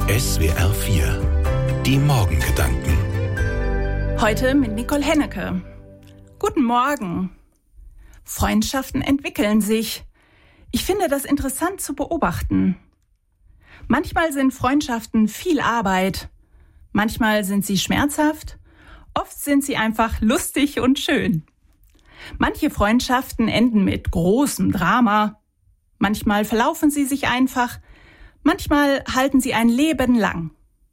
SWR 4. Die Morgengedanken. Heute mit Nicole Hennecke. Guten Morgen. Freundschaften entwickeln sich. Ich finde das interessant zu beobachten. Manchmal sind Freundschaften viel Arbeit. Manchmal sind sie schmerzhaft. Oft sind sie einfach lustig und schön. Manche Freundschaften enden mit großem Drama. Manchmal verlaufen sie sich einfach. Manchmal halten sie ein Leben lang.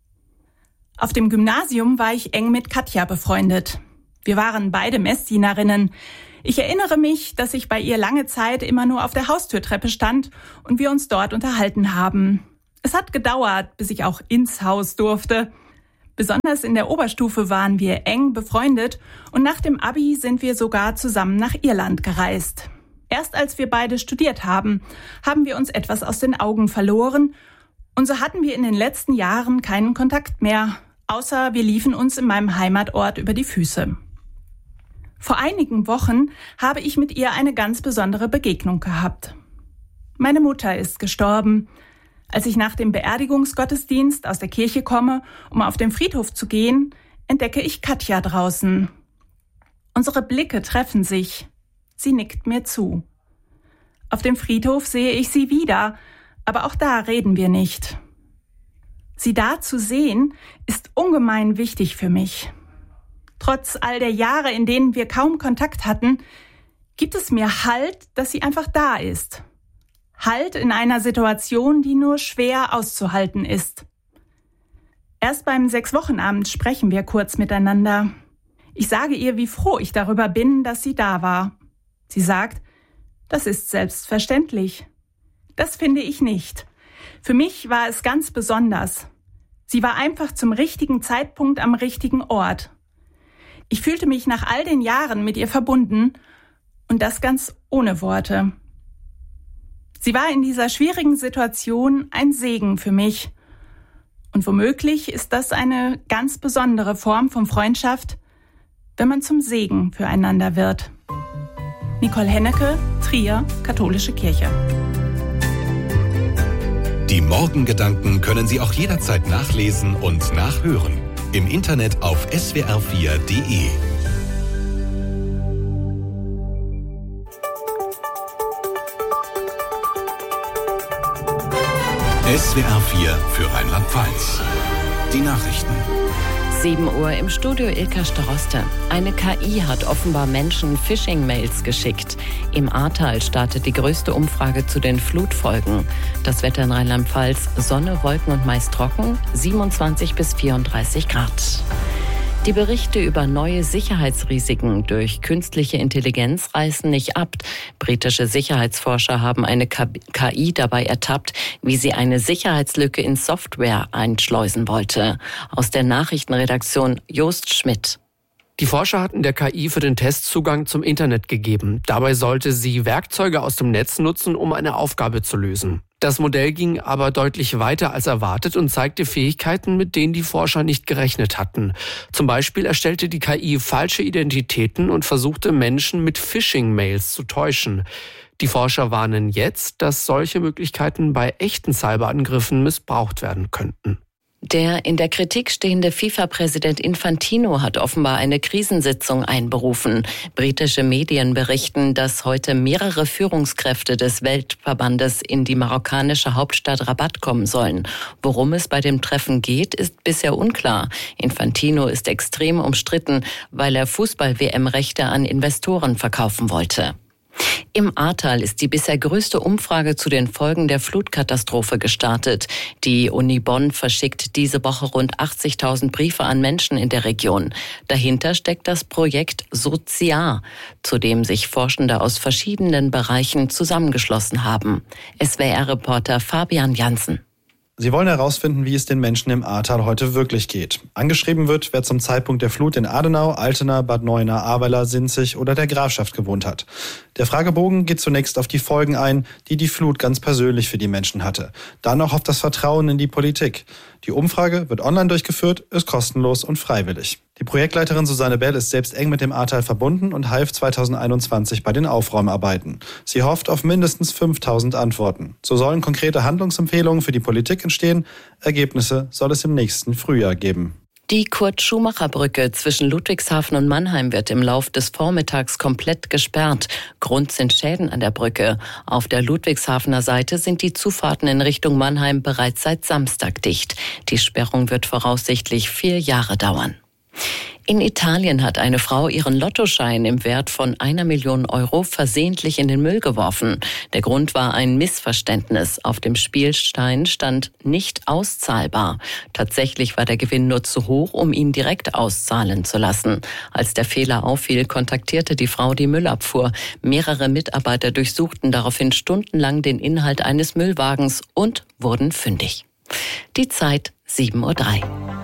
Auf dem Gymnasium war ich eng mit Katja befreundet. Wir waren beide Messdienerinnen. Ich erinnere mich, dass ich bei ihr lange Zeit immer nur auf der Haustürtreppe stand und wir uns dort unterhalten haben. Es hat gedauert, bis ich auch ins Haus durfte. Besonders in der Oberstufe waren wir eng befreundet und nach dem Abi sind wir sogar zusammen nach Irland gereist. Erst als wir beide studiert haben, haben wir uns etwas aus den Augen verloren und so hatten wir in den letzten Jahren keinen Kontakt mehr, außer wir liefen uns in meinem Heimatort über die Füße. Vor einigen Wochen habe ich mit ihr eine ganz besondere Begegnung gehabt. Meine Mutter ist gestorben. Als ich nach dem Beerdigungsgottesdienst aus der Kirche komme, um auf den Friedhof zu gehen, entdecke ich Katja draußen. Unsere Blicke treffen sich. Sie nickt mir zu. Auf dem Friedhof sehe ich sie wieder, aber auch da reden wir nicht. Sie da zu sehen, ist ungemein wichtig für mich. Trotz all der Jahre, in denen wir kaum Kontakt hatten, gibt es mir Halt, dass sie einfach da ist. Halt in einer Situation, die nur schwer auszuhalten ist. Erst beim 6-Wochenabend sprechen wir kurz miteinander. Ich sage ihr, wie froh ich darüber bin, dass sie da war. Sie sagt, das ist selbstverständlich. Das finde ich nicht. Für mich war es ganz besonders. Sie war einfach zum richtigen Zeitpunkt am richtigen Ort. Ich fühlte mich nach all den Jahren mit ihr verbunden und das ganz ohne Worte. Sie war in dieser schwierigen Situation ein Segen für mich. Und womöglich ist das eine ganz besondere Form von Freundschaft, wenn man zum Segen füreinander wird. Nicole Hennecke, Trier, Katholische Kirche. Die Morgengedanken können Sie auch jederzeit nachlesen und nachhören. Im Internet auf swr4.de. SWR 4 für Rheinland-Pfalz. Die Nachrichten. 7 Uhr im Studio Ilka Staroste. Eine KI hat offenbar Menschen Phishing-Mails geschickt. Im Ahrtal startet die größte Umfrage zu den Flutfolgen. Das Wetter in Rheinland-Pfalz: Sonne, Wolken und meist trocken, 27 bis 34 Grad. Die Berichte über neue Sicherheitsrisiken durch künstliche Intelligenz reißen nicht ab. Britische Sicherheitsforscher haben eine KI dabei ertappt, wie sie eine Sicherheitslücke in Software einschleusen wollte. Aus der Nachrichtenredaktion Jost Schmidt. Die Forscher hatten der KI für den Test Zugang zum Internet gegeben. Dabei sollte sie Werkzeuge aus dem Netz nutzen, um eine Aufgabe zu lösen. Das Modell ging aber deutlich weiter als erwartet und zeigte Fähigkeiten, mit denen die Forscher nicht gerechnet hatten. Zum Beispiel erstellte die KI falsche Identitäten und versuchte Menschen mit Phishing-Mails zu täuschen. Die Forscher warnen jetzt, dass solche Möglichkeiten bei echten Cyberangriffen missbraucht werden könnten. Der in der Kritik stehende FIFA-Präsident Infantino hat offenbar eine Krisensitzung einberufen. Britische Medien berichten, dass heute mehrere Führungskräfte des Weltverbandes in die marokkanische Hauptstadt Rabat kommen sollen. Worum es bei dem Treffen geht, ist bisher unklar. Infantino ist extrem umstritten, weil er Fußball-WM-Rechte an Investoren verkaufen wollte. Im Ahrtal ist die bisher größte Umfrage zu den Folgen der Flutkatastrophe gestartet. Die Uni Bonn verschickt diese Woche rund 80.000 Briefe an Menschen in der Region. Dahinter steckt das Projekt Soziar, zu dem sich Forschende aus verschiedenen Bereichen zusammengeschlossen haben. SWR-Reporter Fabian Janssen. Sie wollen herausfinden, wie es den Menschen im Ahrtal heute wirklich geht. Angeschrieben wird, wer zum Zeitpunkt der Flut in Adenau, Altena, Bad Neuenahr, Ahrweiler, Sinzig oder der Grafschaft gewohnt hat. Der Fragebogen geht zunächst auf die Folgen ein, die die Flut ganz persönlich für die Menschen hatte. Dann auch auf das Vertrauen in die Politik. Die Umfrage wird online durchgeführt, ist kostenlos und freiwillig. Die Projektleiterin Susanne Bell ist selbst eng mit dem Ahrtal verbunden und half 2021 bei den Aufräumarbeiten. Sie hofft auf mindestens 5.000 Antworten. So sollen konkrete Handlungsempfehlungen für die Politik entstehen. Ergebnisse soll es im nächsten Frühjahr geben. Die Kurt-Schumacher-Brücke zwischen Ludwigshafen und Mannheim wird im Lauf des Vormittags komplett gesperrt. Grund sind Schäden an der Brücke. Auf der Ludwigshafener Seite sind die Zufahrten in Richtung Mannheim bereits seit Samstag dicht. Die Sperrung wird voraussichtlich 4 Jahre dauern. In Italien hat eine Frau ihren Lottoschein im Wert von 1 Million Euro versehentlich in den Müll geworfen. Der Grund war ein Missverständnis. Auf dem Spielstein stand nicht auszahlbar. Tatsächlich war der Gewinn nur zu hoch, um ihn direkt auszahlen zu lassen. Als der Fehler auffiel, kontaktierte die Frau die Müllabfuhr. Mehrere Mitarbeiter durchsuchten daraufhin stundenlang den Inhalt eines Müllwagens und wurden fündig. Die Zeit 7:03 Uhr.